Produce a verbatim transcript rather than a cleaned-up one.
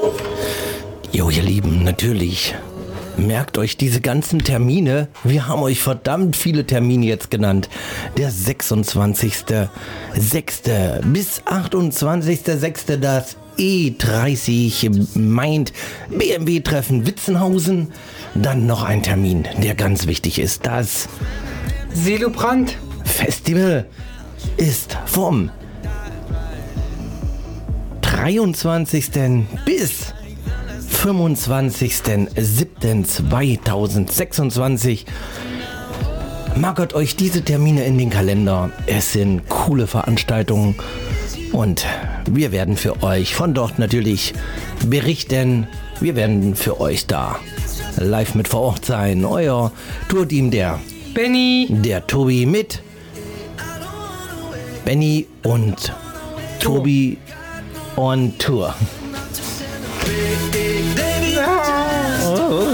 Jo, ihr Lieben, natürlich. Merkt euch diese ganzen Termine. Wir haben euch verdammt viele Termine jetzt genannt. Der sechsundzwanzigster sechster bis achtundzwanzigster sechster das E dreißig Mind B M W-Treffen Witzenhausen. Dann noch ein Termin, der ganz wichtig ist. Das Seelobrand Festival ist vom dreiundzwanzigsten bis fünfundzwanzigsten siebten zweitausendsechsundzwanzig. Markert euch diese Termine in den Kalender. Es sind coole Veranstaltungen und wir werden für euch von dort natürlich berichten. Wir werden für euch da live mit vor Ort sein. Euer Tourteam, der Benny, der Tobi mit Benny und Tobi on Tour. Big day.